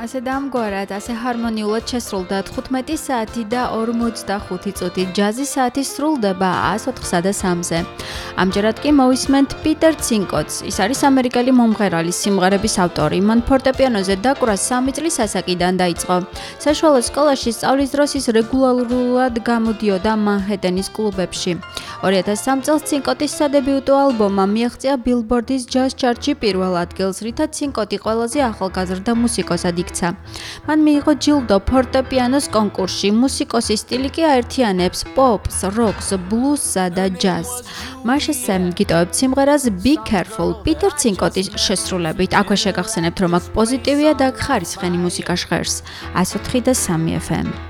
ასე დამგვარად, ასე ჰარმონიულად შესრულდა 15 საათი და 45 წუთი. ჯაზის საათი სრულდება 104-სა და 3-ზე. ამჯერად კი მოვისმენთ პიტერ ცინკოტს. ის არის ამერიკელი მომღერალი, სიმღერების ავტორი. მან ფორტეპიანოზე დაკვრა 3 წლის ასაკიდან დაიწყო. საშუალო სკოლაში სწავლის დროს ის რეგულარულად გამოდიოდა მანჰეტენის კლუბებში. 2003 წელს ცინკოტის სადებიუტო ალბომმა მიაღწია ბილბორდის ჯაზ ჩარტში პირველ ადგილს, რითაც ცინკოტი ყველაზე ახალგაზრდა მუსიკოსად იქცა. მან მიიღო ჯილდო ფორტეპიანოს კონკურსში. მუსიკოსის სტილი კი აერთიანებს პოპს, როკს, ბლუზსა და ჯაზს. მაშასე გიტოვებთ სიმღერას Be Careful პიტერ ცინკოტის შესრულებით. აქვე შეგახსენებთ, რომ აქ პოზიტივია და ხარისხენი მუსიკა ჟღერს. 104 და 3 FM.